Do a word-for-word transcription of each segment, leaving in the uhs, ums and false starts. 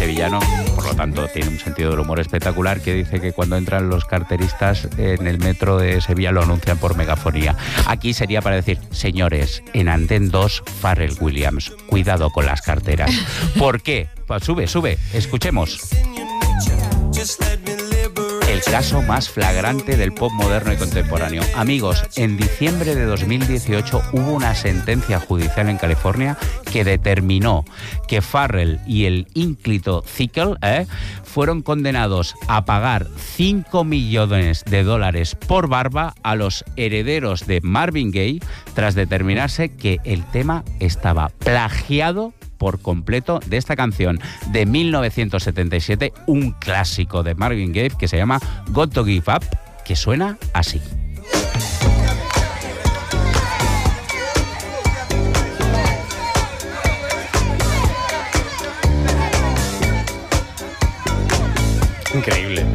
sevillano, por lo tanto tiene un sentido del humor espectacular, que dice que cuando entran los carteristas en el metro de Sevilla lo anuncian por megafonía. Aquí sería para decir, señores, en Andén dos, Pharrell Williams, cuidado con las carteras. ¿Por qué? Pues sube, sube, escuchemos. El caso más flagrante del pop moderno y contemporáneo. Amigos, en diciembre de dos mil dieciocho hubo una sentencia judicial en California que determinó que Pharrell y el ínclito Thickel eh, fueron condenados a pagar cinco millones de dólares por barba a los herederos de Marvin Gaye tras determinarse que el tema estaba plagiado por completo de esta canción de mil novecientos setenta y siete, un clásico de Marvin Gaye que se llama Got to Give Up, que suena así. Increíble.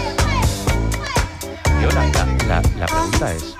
Yo, la, la, la pregunta es...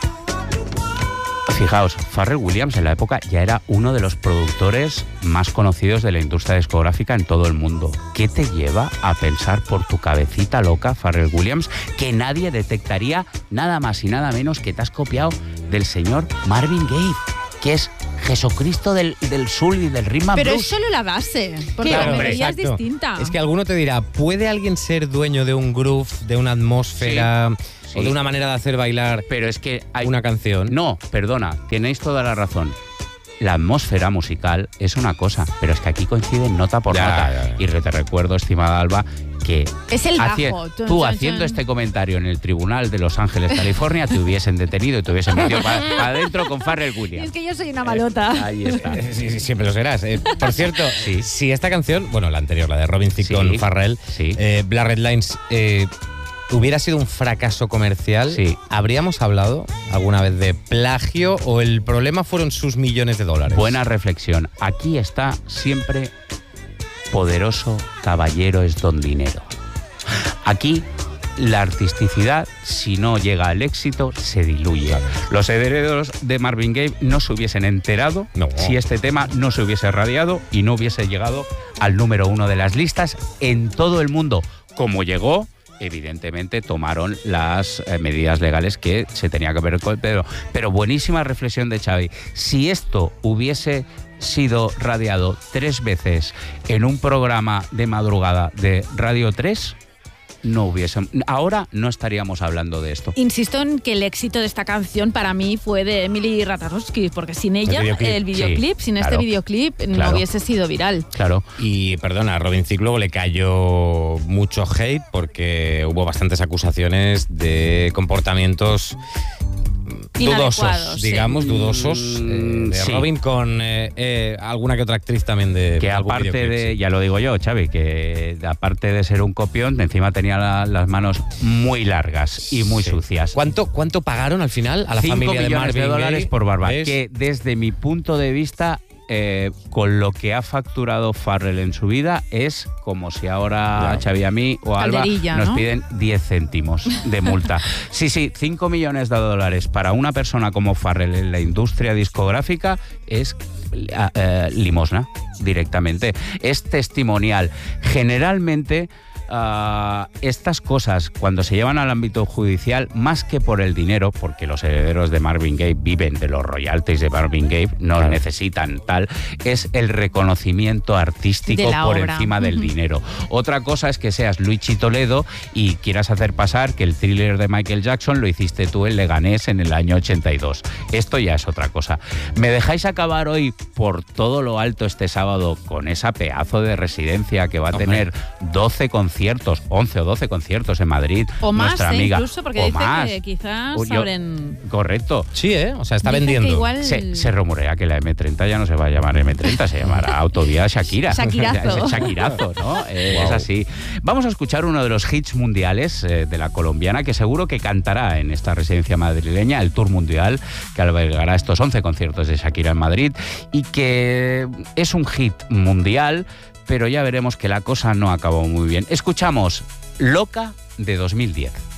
Fijaos, Pharrell Williams en la época ya era uno de los productores más conocidos de la industria discográfica en todo el mundo. ¿Qué te lleva a pensar por tu cabecita loca, Pharrell Williams, que nadie detectaría nada más y nada menos que te has copiado del señor Marvin Gaye, que es Jesucristo del, del soul y del rhythm and Pero blues? es solo la base, porque Claro, la melodía exacto. es distinta. Es que alguno te dirá, ¿puede alguien ser dueño de un groove, de una atmósfera Sí, o sí. de una manera de hacer bailar Pero es que hay... una canción? No, perdona, tenéis toda la razón. La atmósfera musical es una cosa, pero es que aquí coinciden nota por Ya, nota. ya, ya. Y te recuerdo, estimada Alba, que Es el bajo. haci- Chun, tú chun, haciendo chun. este comentario en el tribunal de Los Ángeles, California, te hubiesen detenido y te hubiesen metido para adentro con Pharrell Y Williams. es que yo soy una malota. Ahí está. Eh, Sí, sí, siempre lo serás. Eh, por cierto, Sí. si esta canción, bueno, la anterior, la de Robin Thicke con Sí, Pharrell, sí. eh, Black Red Lines, eh, hubiera sido un fracaso comercial, Sí. ¿habríamos hablado alguna vez de plagio o el problema fueron sus millones de dólares? Buena reflexión. Aquí está siempre poderoso caballero es don dinero. Aquí la artisticidad, si no llega al éxito, se diluye. Los herederos de Marvin Gaye no se hubiesen enterado No. si este tema no se hubiese radiado y no hubiese llegado al número uno de las listas en todo el mundo. Como llegó, evidentemente tomaron las eh, medidas legales que se tenía que haber... Pero, pero buenísima reflexión de Xavi. Si esto hubiese sido radiado tres veces en un programa de madrugada de Radio tres, no hubiesen... Ahora no estaríamos hablando de esto. Insisto en que el éxito de esta canción para mí fue de Emily Ratajkowski, porque sin ella, El videoclip. el videoclip, Sí, sin claro. este videoclip, Claro. no hubiese sido viral. Claro. Y perdona, a Robin Thicke luego le cayó mucho hate porque hubo bastantes acusaciones de comportamientos dudosos, Inadecuados, sí. digamos, dudosos, Mm, eh, de sí. Robin con eh, eh, alguna que otra actriz también de Que algún aparte videoclip, de, sí. ya lo digo yo, Xavi, que aparte de ser un copión, encima tenía la- las manos muy largas y muy Sí. sucias. ¿Cuánto, ¿Cuánto pagaron al final a la Cinco familia de millones Marvin de dólares Gaye? por barba. ¿Ves? Que desde mi punto de vista, eh, con lo que ha facturado Pharrell en su vida, es como si ahora Ya. Xavi y a mí o a Alba Calderilla, nos ¿no? piden diez céntimos de multa. Sí, sí, cinco millones de dólares para una persona como Pharrell en la industria discográfica es eh, eh, limosna directamente. Es testimonial. Generalmente... Uh, estas cosas, cuando se llevan al ámbito judicial, más que por el dinero, porque los herederos de Marvin Gaye viven de los royalties de Marvin Gaye, no Claro. necesitan tal, es el reconocimiento artístico De la por obra. encima del Ujú. dinero. Otra cosa es que seas Luigi Toledo y quieras hacer pasar que el Thriller de Michael Jackson lo hiciste tú en Leganés en el año ochenta y dos. Esto ya es otra cosa. ¿Me dejáis acabar hoy por todo lo alto este sábado con esa pedazo de residencia que va a Hombre. tener doce conciertos, once o doce conciertos en Madrid? O más, nuestra eh, amiga, incluso, porque o dice más. que quizás Uy, yo- abren... Correcto. Sí, ¿eh? O sea, está Dicen que vendiendo. igual- Se, se rumorea que la eme treinta ya no se va a llamar eme treinta, se llamará Autovía Shakira. Shakirazo. Shakirazo, ¿no? Eh, Wow. Es así. Vamos a escuchar uno de los hits mundiales eh, de la colombiana, que seguro que cantará en esta residencia madrileña, el Tour Mundial, que albergará estos once conciertos de Shakira en Madrid, y que es un hit mundial, pero ya veremos que la cosa no acabó muy bien. Escuchamos Loca de dos mil diez.